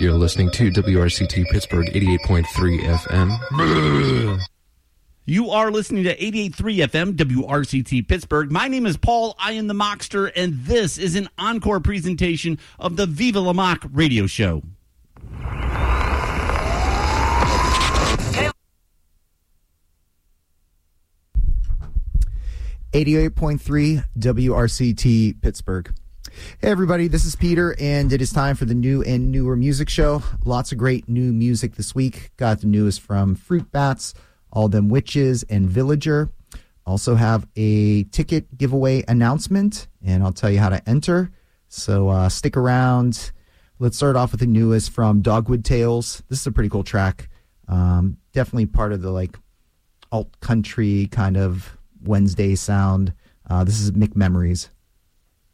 You're listening to WRCT Pittsburgh 88.3 FM. You are listening to 88.3 FM, WRCT Pittsburgh. My name is Paul. I am the Mockster, and this is an encore presentation of the Viva La Mock radio show. .3 WRCT Pittsburgh. Hey everybody, this is Peter, and it is time for the new and newer music show. Lots of great new music this week. Got the newest from Fruit Bats, All Them Witches, and Villager. Also have a ticket giveaway announcement, and I'll tell you how to enter. So stick around. Let's start off with the newest from Dogwood Tales. This is a pretty cool track. Definitely part of the alt country kind of Wednesday sound. This is McMemories.